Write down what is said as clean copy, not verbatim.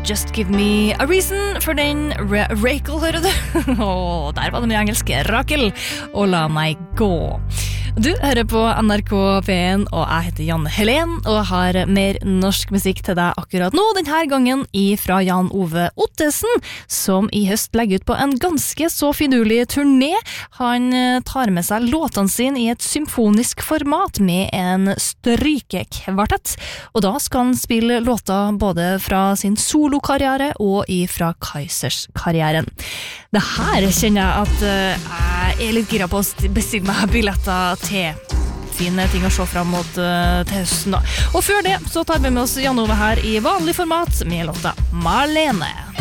Just Give Me a Reason for den Rakel, hører du? Og der var det mye engelsk. Rakel, og la meg gå. Du hører på NRK P1, og jeg heter Janne Helen, og har mer norsk musikk til deg akkurat nå, denne gangen fra Jan Ove Ottesen, som i høst legger ut på en ganske så finurlig turné. Han tar med seg låtene sine i et symfonisk format med en strykekvartett, og da skal han spille låter både fra sin solokarriere og fra Kaizers-karrieren. Det her kjenner jeg at jeg litt gira på å bestille meg billetter til fine ting å se frem mot til høsten da. Og før det så tar vi med oss Jan Ove her i vanlig format med låta Marlene.